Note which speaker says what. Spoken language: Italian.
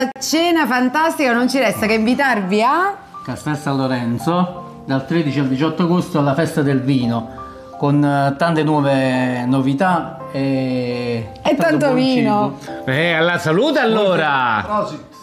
Speaker 1: cena fantastica, non ci resta che invitarvi a
Speaker 2: Castel San Lorenzo dal 13 al 18 agosto alla festa del vino con tante nuove novità e
Speaker 1: tanto
Speaker 2: buon
Speaker 1: vino.
Speaker 2: cibo.
Speaker 3: Alla salute allora!
Speaker 4: Prosit.